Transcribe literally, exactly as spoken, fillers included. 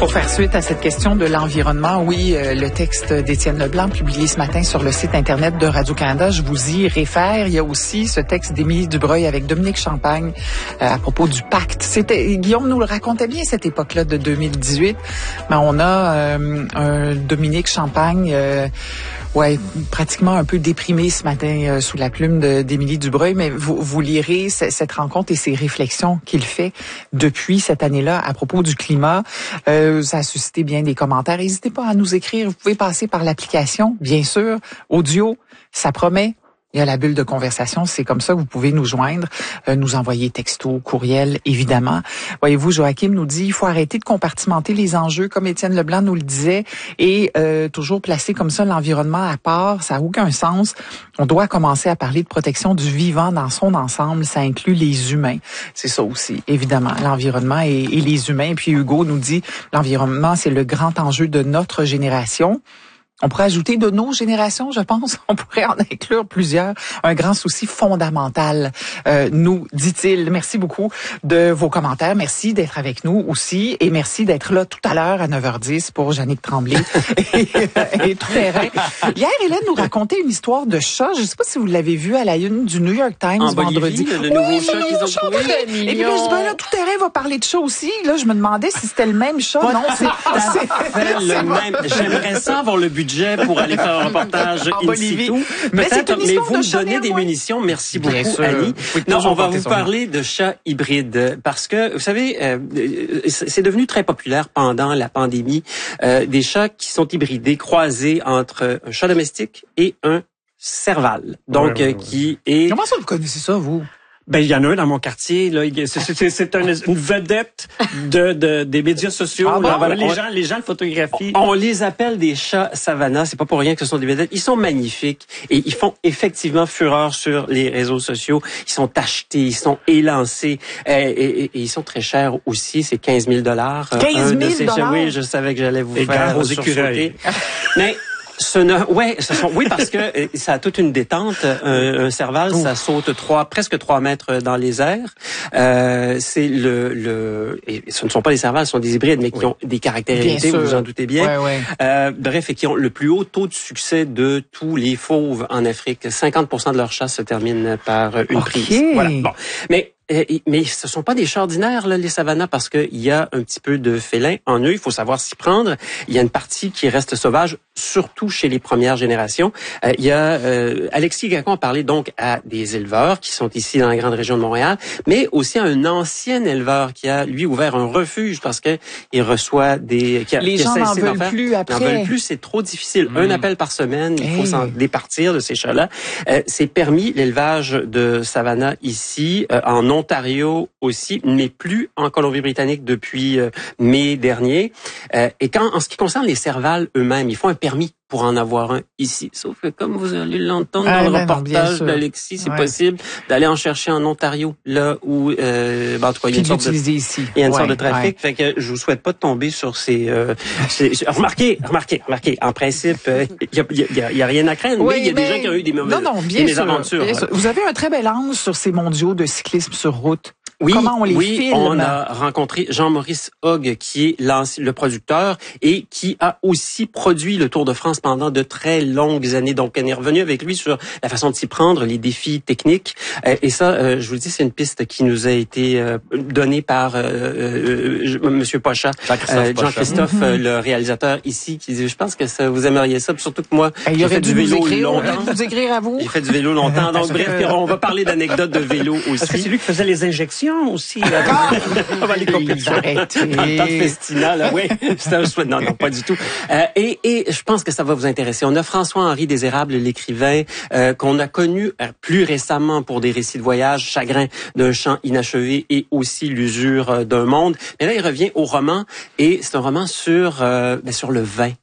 Pour faire suite à cette question de l'environnement, oui, euh, le texte d'Étienne Leblanc publié ce matin sur le site Internet de Radio-Canada, je vous y réfère. Il y a aussi ce texte d'Émilie Dubreuil avec Dominique Champagne euh, à propos du pacte. C'était, Guillaume nous le racontait bien cette époque-là de deux mille dix-huit, mais on a euh, un Dominique Champagne... Euh, Ouais, pratiquement un peu déprimé ce matin euh, sous la plume de, d'Émilie Dubreuil, mais vous, vous lirez c- cette rencontre et ces réflexions qu'il fait depuis cette année-là à propos du climat. Euh, ça a suscité bien des commentaires. N'hésitez pas à nous écrire. Vous pouvez passer par l'application, bien sûr, audio, ça promet. Il y a la bulle de conversation, c'est comme ça que vous pouvez nous joindre, euh, nous envoyer texto, courriel, évidemment. Voyez-vous, Joachim nous dit, il faut arrêter de compartimenter les enjeux, comme Étienne Leblanc nous le disait, et euh, toujours placer comme ça l'environnement à part, ça n'a aucun sens. On doit commencer à parler de protection du vivant dans son ensemble, ça inclut les humains. C'est ça aussi, évidemment, l'environnement et, et les humains. Et puis Hugo nous dit, l'environnement, c'est le grand enjeu de notre génération. On pourrait ajouter de nos générations, je pense. On pourrait en inclure plusieurs. Un grand souci fondamental, euh, nous, dit-il. Merci beaucoup de vos commentaires. Merci d'être avec nous aussi. Et merci d'être là tout à l'heure à neuf heures dix pour Jannick Tremblay et, et tout terrain. Hier, Hélène nous racontait une histoire de chat. Je ne sais pas si vous l'avez vu à la une du New York Times en vendredi. Bolivie, le, le oui, nouveau chat qu'ils ont chat trouvé. Et puis là, je dis, ben là, tout terrain va parler de chat aussi. Là, je me demandais si c'était le même chat. Non, c'est, c'est le même. J'aimerais ça avoir le budget pour aller faire un reportage en Bolivie. Mais, mais vous me donnez des munitions. Merci beaucoup, Annie. Non, on va vous parler de chats hybrides parce que, vous savez, euh, c'est devenu très populaire pendant la pandémie, euh, des chats qui sont hybridés, croisés entre un chat domestique et un serval. Donc, ouais, ouais, ouais. qui est... Comment ça, vous connaissez ça, vous? Ben, il y en a un dans mon quartier, là. C'est, c'est, c'est une, une vedette de, de, des médias sociaux. Ah bon? Là, voilà, les on, gens, les gens le photographient. On, on les appelle des chats savannah. C'est pas pour rien que ce sont des vedettes. Ils sont magnifiques et ils font effectivement fureur sur les réseaux sociaux. Ils sont achetés, ils sont élancés et, et, et, et ils sont très chers aussi. C'est quinze mille dollars. quinze mille dollars? Oui, je savais que j'allais vous et faire aux écureuils. Mais, Ce ne, ouais, ce sont, oui, parce que ça a toute une détente. Un, un serval, Ouf. ça saute trois, presque trois mètres dans les airs. Euh, c'est le, le, et ce ne sont pas des servals, ce sont des hybrides, mais qui oui. ont des caractéristiques, vous vous en doutez bien. Ouais, ouais. Euh, bref, et qui ont le plus haut taux de succès de tous les fauves en Afrique. cinquante pour cent de leur chasse se termine par une okay. prise. Voilà. Bon. Mais, Mais ce sont pas des chats ordinaires, là, les savannahs, parce qu'il y a un petit peu de félin en eux. Il faut savoir s'y prendre. Il y a une partie qui reste sauvage, surtout chez les premières générations. Euh, il y a euh, Alexis Gacon a parlé donc à des éleveurs qui sont ici dans la grande région de Montréal, mais aussi à un ancien éleveur qui a lui ouvert un refuge parce que il reçoit des. Qui a, les qui gens n'en veulent plus après. N'en veulent plus, c'est trop difficile. Mmh. Un appel par semaine, il faut hey. s'en départir de ces chats-là. Euh, c'est permis l'élevage de savannah ici euh, en Ontario aussi, mais plus en Colombie-Britannique depuis euh, mai dernier. Euh, et quand, en ce qui concerne les servals eux-mêmes, ils font un permis pour en avoir un ici. Sauf que comme vous allez l'entendre ah, dans le reportage d'Alexis, c'est ouais. possible d'aller en chercher en Ontario, là où, euh, ben, en tout cas, il y a une sorte de, ici. Il y a une ouais, sorte de trafic. Ouais. Fait que je vous souhaite pas de tomber sur ces, euh, ces remarquez, remarquez, remarquez. En principe, il euh, y, a, y, a, y a rien à craindre, oui, mais il y a mais... des gens qui ont eu des mauvaises, non, non, bien des sûr, mésaventures. Bien sûr. Vous avez un très bel angle sur ces mondiaux de cyclisme sur route. Oui, Comment on les oui, filme? on a rencontré Jean-Maurice Hogg, qui est le producteur et qui a aussi produit le Tour de France pendant de très longues années. Donc, on est revenu avec lui sur la façon de s'y prendre, les défis techniques. Et ça, je vous le dis, c'est une piste qui nous a été donnée par euh, Monsieur Pochat, Jean-Christophe, Jean-Christophe mm-hmm. le réalisateur ici, qui dit, je pense que ça, vous aimeriez ça, surtout que moi, il j'ai fait du vélo écrire, longtemps. Vous écrire à vous. J'ai fait du vélo longtemps. Donc, bref, on va parler d'anecdotes de vélo aussi. Parce que c'est lui qui faisait les injections aussi. Là. On va les compétitions. Dans Festina, là, oui. C'était un souhait. Non, non, pas du tout. Euh, et, et je pense que ça va vous intéresser. On a François-Henri Desérables, l'écrivain, euh, qu'on a connu plus récemment pour des récits de voyage, Chagrin d'un chant inachevé et aussi L'usure d'un monde. Mais là, il revient au roman et c'est un roman sur, euh, ben, sur le vin.